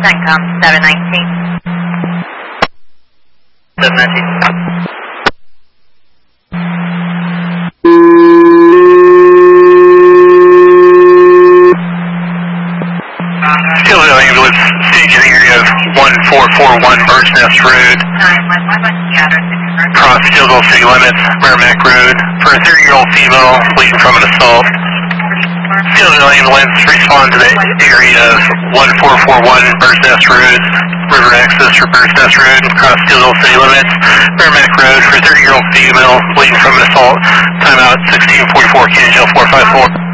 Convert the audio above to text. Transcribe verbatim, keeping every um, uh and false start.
CENTCOM seven nineteen. seven nineteen. Skillville ambulance, stage in the area of one four four one Bird's Nest Road. Cross Skillville city limits, Merrimack Road, for a thirty-year-old female bleeding from an assault. Skillville ambulance, respond to the area of one four four one Bird's Nest Road, river access for Bird's Nest Road, cross Skillville city limits, Merrimack Road, for a thirty-year-old female bleeding from an assault. Timeout sixteen forty-four, K H L four five four.